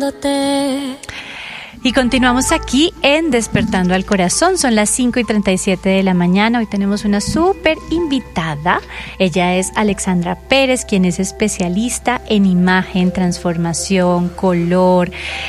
Y continuamos aquí en Despertando al Corazón. Son las 5:37 de la mañana. Hoy tenemos una súper invitada. Ella es Alexandra Pérez, quien es especialista en imagen, transformación, color,